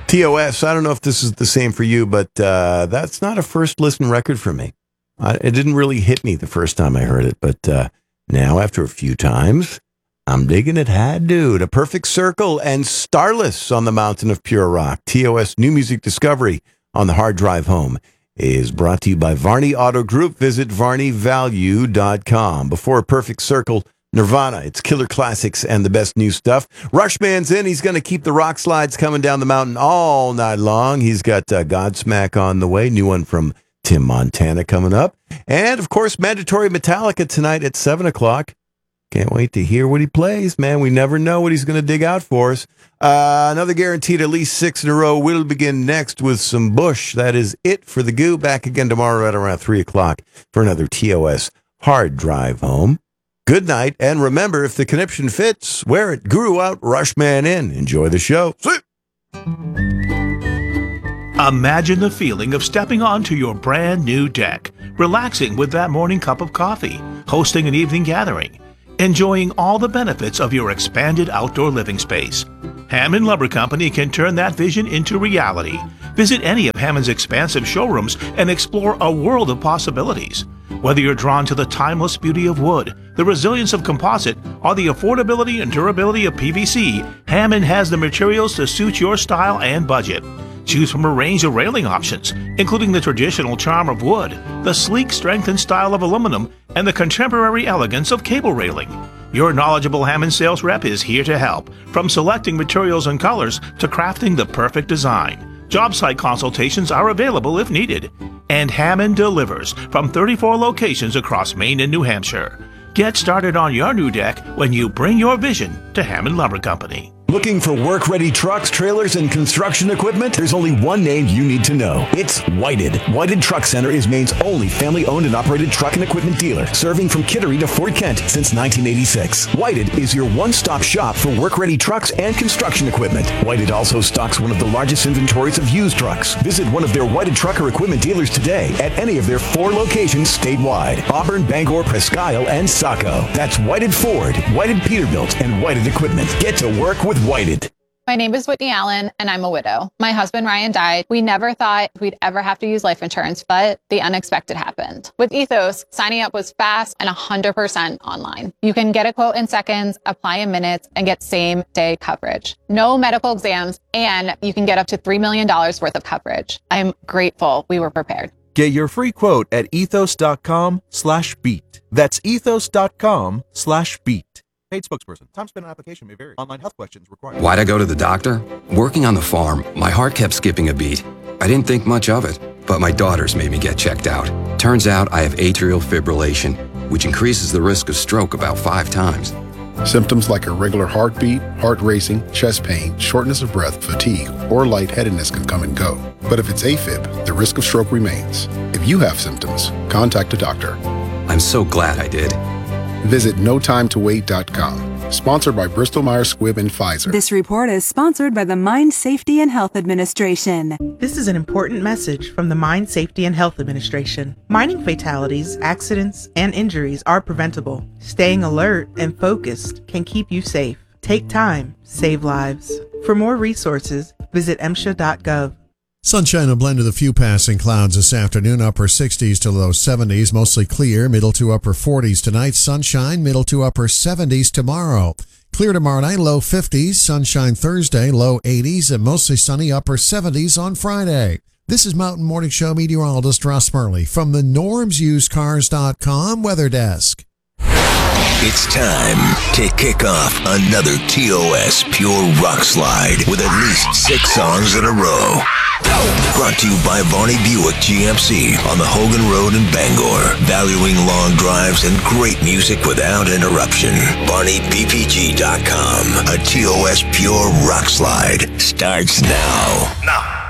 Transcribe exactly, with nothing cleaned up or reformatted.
T O S, I don't know if this is the same for you, but uh, that's not a first listen record for me. I, it didn't really hit me the first time I heard it, but uh, now after a few times, I'm digging it. Had dude, A Perfect Circle and Starless on the Mountain of Pure Rock. T O S New Music Discovery on the Hard Drive Home is brought to you by Varney Auto Group. Visit varney value dot com. Before A Perfect Circle, Nirvana, it's killer classics and the best new stuff. Rushman's in. He's going to keep the rock slides coming down the mountain all night long. He's got uh, Godsmack on the way. New one from Tim Montana coming up. And, of course, Mandatory Metallica tonight at seven o'clock. Can't wait to hear what he plays, man. We never know what he's going to dig out for us. Uh, another guaranteed at least six in a row. We'll begin next with some Bush. That is it for the Goo. Back again tomorrow right around three o'clock for another T O S Hard Drive Home. Good night, and remember, if the conniption fits, wear it. Guru out, Rushman in. Enjoy the show. See you. Imagine the feeling of stepping onto your brand new deck, relaxing with that morning cup of coffee, hosting an evening gathering, enjoying all the benefits of your expanded outdoor living space. Hammond Lumber Company can turn that vision into reality. Visit any of Hammond's expansive showrooms and explore a world of possibilities. Whether you're drawn to the timeless beauty of wood, the resilience of composite, or the affordability and durability of P V C, Hammond has the materials to suit your style and budget. Choose from a range of railing options, including the traditional charm of wood, the sleek strength and style of aluminum, and the contemporary elegance of cable railing. Your knowledgeable Hammond sales rep is here to help, from selecting materials and colors to crafting the perfect design. Job site consultations are available if needed. And Hammond delivers from thirty-four locations across Maine and New Hampshire. Get started on your new deck when you bring your vision to Hammond Lumber Company. Looking for work-ready trucks, trailers, and construction equipment? There's only one name you need to know. It's Whited. Whited Truck Center is Maine's only family-owned and operated truck and equipment dealer, serving from Kittery to Fort Kent since nineteen eighty-six. Whited is your one-stop shop for work-ready trucks and construction equipment. Whited also stocks one of the largest inventories of used trucks. Visit one of their Whited trucker equipment dealers today at any of their four locations statewide: Auburn, Bangor, Presque Isle, and Saco. That's Whited Ford, Whited Peterbilt, and Whited Equipment. Get to work with Whited. My name is Whitney Allen, and I'm a widow. My husband, Ryan, died. We never thought we'd ever have to use life insurance, but the unexpected happened. With Ethos, signing up was fast and one hundred percent online. You can get a quote in seconds, apply in minutes, and get same-day coverage. No medical exams, and you can get up to three million dollars worth of coverage. I'm grateful we were prepared. Get your free quote at ethos.com slash beat. That's ethos.com slash beat. Paid spokesperson. Time spent on application may vary. Online health questions required. Why'd I go to the doctor? Working on the farm, my heart kept skipping a beat. I didn't think much of it, but my daughters made me get checked out. Turns out I have atrial fibrillation, which increases the risk of stroke about five times. Symptoms like irregular heartbeat, heart racing, chest pain, shortness of breath, fatigue, or lightheadedness can come and go. But if it's AFib, the risk of stroke remains. If you have symptoms, contact a doctor. I'm so glad I did. Visit no time to wait dot com. Sponsored by Bristol Myers Squibb and Pfizer. This report is sponsored by the Mine Safety and Health Administration. This is an important message from the Mine Safety and Health Administration. Mining fatalities, accidents, and injuries are preventable. Staying alert and focused can keep you safe. Take time, save lives. For more resources, visit M S H A dot gov. Sunshine will blend with a few passing clouds this afternoon, upper sixties to low seventies, mostly clear, middle to upper forties tonight. Sunshine, middle to upper seventies tomorrow. Clear tomorrow night, low fifties. Sunshine Thursday, low eighties, and mostly sunny, upper seventies on Friday. This is Mountain Morning Show meteorologist Ross Murley from the norms used cars dot com Weather Desk. It's time to kick off another T O S Pure Rock Slide with at least six songs in a row. Brought to you by Varney Buick G M C on the Hogan Road in Bangor. Valuing long drives and great music without interruption. Varney B P G dot com. A T O S Pure Rock Slide starts now. Now.